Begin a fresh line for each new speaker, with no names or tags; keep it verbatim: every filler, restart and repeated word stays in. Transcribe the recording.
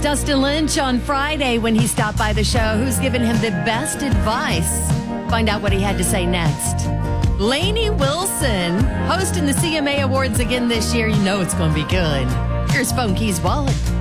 Dustin Lynch on Friday when he stopped by the show. Who's given him the best advice? Find out what he had to say next. Lainey Wilson hosting the C M A Awards again this year. You know it's going to be good. Here's Phone Keys Wallet.